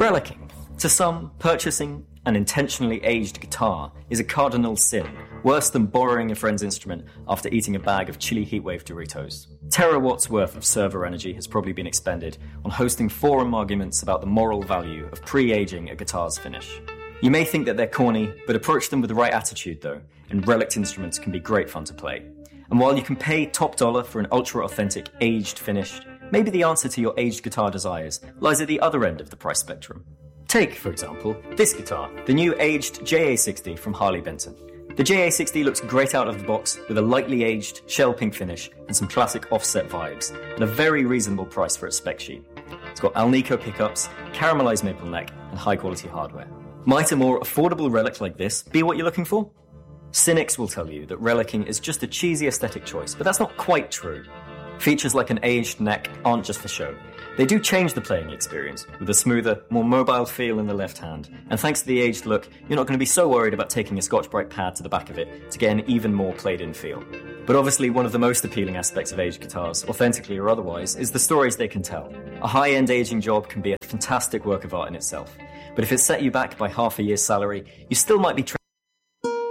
Relicking. To some, purchasing an intentionally aged guitar is a cardinal sin, worse than borrowing a friend's instrument after eating a bag of chili heatwave Doritos. Terawatts worth of server energy has probably been expended on hosting forum arguments about the moral value of pre-aging a guitar's finish. You may think that they're corny, but approach them with the right attitude though, and relict instruments can be great fun to play. And while you can pay top dollar for an ultra-authentic aged finish, maybe the answer to your aged guitar desires lies at the other end of the price spectrum. Take, for example, this guitar, the new aged JA60 from Harley Benton. The JA60 looks great out of the box with a lightly aged shell pink finish and some classic offset vibes, at a very reasonable price for its spec sheet. It's got Alnico pickups, caramelized maple neck, and high quality hardware. Might a more affordable relic like this be what you're looking for? Cynics will tell you that relicking is just a cheesy aesthetic choice, but that's not quite true. Features like an aged neck aren't just for show. They do change the playing experience, with a smoother, more mobile feel in the left hand, and thanks to the aged look, you're not going to be so worried about taking a Scotch-Brite pad to the back of it to get an even more played-in feel. But obviously one of the most appealing aspects of aged guitars, authentically or otherwise, is the stories they can tell. A high-end aging job can be a fantastic work of art in itself, but if it set you back by half a year's salary, you still might be